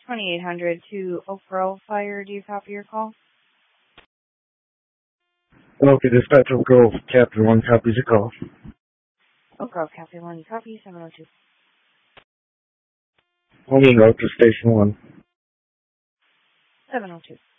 2800 to Oak Grove Fire. Do you copy your call? Okay, dispatch Oak Grove, Captain 1 copies your call. Oak Grove, Captain 1, copy 702. Homing out to Station 1. 702.